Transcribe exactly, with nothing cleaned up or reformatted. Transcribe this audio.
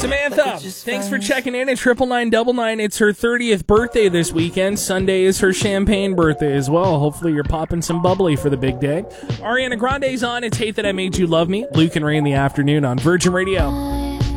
Samantha, thanks for checking in at triple nine double nine. It's her thirtieth birthday this weekend. Sunday is her champagne birthday as well. Hopefully you're popping some bubbly for the big day. Ariana Grande's on. It's Hate That I Made You Love Me. Luke and Ray in the afternoon on Virgin Radio.